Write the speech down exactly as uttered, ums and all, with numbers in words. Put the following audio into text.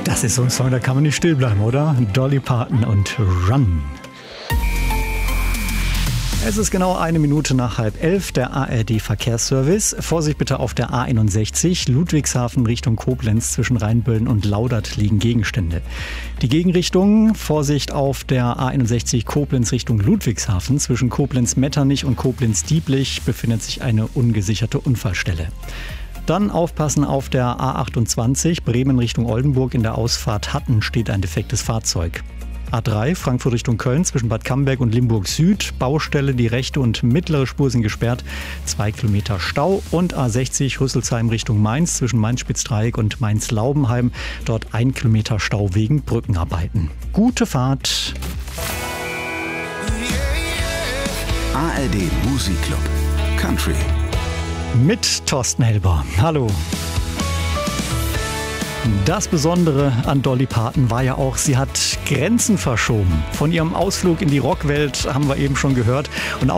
Das ist so ein Song, da kann man nicht still bleiben, oder? Dolly Parton und Run. Es ist genau eine Minute nach halb elf, der A R D-Verkehrsservice. Vorsicht bitte auf der A einundsechzig, Ludwigshafen Richtung Koblenz. Zwischen Rheinböllen und Laudert liegen Gegenstände. Die Gegenrichtung, Vorsicht auf der A einundsechzig Koblenz Richtung Ludwigshafen. Zwischen Koblenz-Metternich und Koblenz-Dieblich befindet sich eine ungesicherte Unfallstelle. Dann aufpassen auf der A achtundzwanzig, Bremen Richtung Oldenburg. In der Ausfahrt Hatten steht ein defektes Fahrzeug. A drei, Frankfurt Richtung Köln, zwischen Bad Camberg und Limburg Süd. Baustelle, die rechte und mittlere Spur sind gesperrt. Zwei Kilometer Stau. Und A sechzig, Rüsselsheim Richtung Mainz, zwischen Mainz-Spitzdreieck und Mainz-Laubenheim. Dort ein Kilometer Stau wegen Brückenarbeiten. Gute Fahrt. A R D Musikclub Country Mit Thorsten Helber. Hallo. Das Besondere an Dolly Parton war ja auch, sie hat Grenzen verschoben. Von ihrem Ausflug in die Rockwelt haben wir eben schon gehört. Und